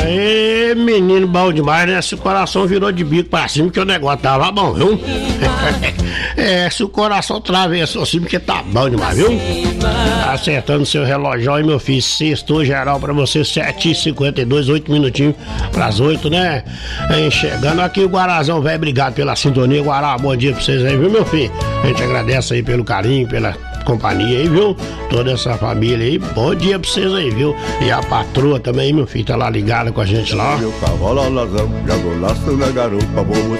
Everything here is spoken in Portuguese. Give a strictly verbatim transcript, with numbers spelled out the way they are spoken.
Aê, menino bom demais, né? Se o coração virou de bico pra cima, que o negócio tava bom, viu? É, se o coração atravessou assim, porque tá bom demais, viu? Acertando seu relógio aí, meu filho. Sextou geral pra você, sete e cinquenta e dois, oito minutinhos pras oito, né? Aí, chegando aqui o Guarazão, velho, obrigado pela sintonia. Guará, bom dia pra vocês aí, viu, meu filho? A gente agradece aí pelo carinho, pela companhia aí, viu? Toda essa família aí, bom dia pra vocês aí, viu? E a patroa também, meu filho, tá lá ligada com a gente lá. Meu cavalo alazão, já golaço na garupa, vamos